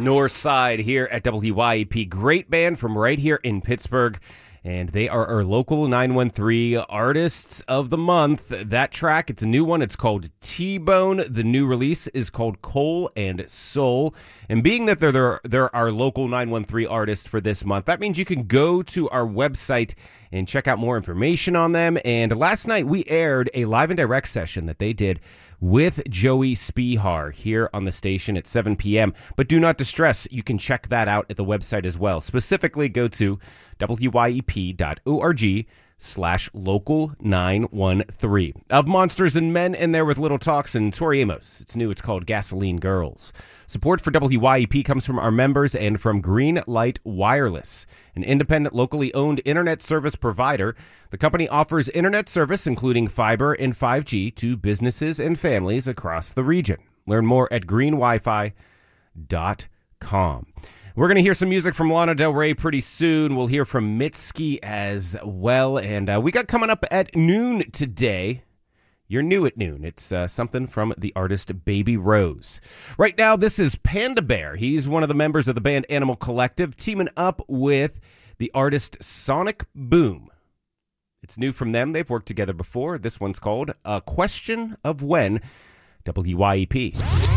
North Side here at WYEP. Great band from right here in Pittsburgh. And they are our local 913 Artists of the Month. That track, it's a new one. It's called T-Bone. The new release is called Coal and Soul. And being that they're our local 913 artist for this month, that means you can go to our website and check out more information on them. And last night we aired a live and direct session that they did with Joey Spihar here on the station at 7 p.m. But do not distress. You can check that out at the website as well. Specifically, go to wyep.org/local913. Of Monsters and Men in there with Little Talks and Tori Amos. It's new. It's called Gasoline Girls. Support for WYEP comes from our members and from Green Light Wireless, an independent, locally owned internet service provider. The company offers internet service, including fiber and 5G, to businesses and families across the region. Learn more at greenwifi.com. We're going to hear some music from Lana Del Rey pretty soon. We'll hear from Mitski as well. And we got coming up at noon today. You're new at noon. It's something from the artist Baby Rose. Right now, this is Panda Bear. He's one of the members of the band Animal Collective, teaming up with the artist Sonic Boom. It's new from them. They've worked together before. This one's called A Question of When. WYEP.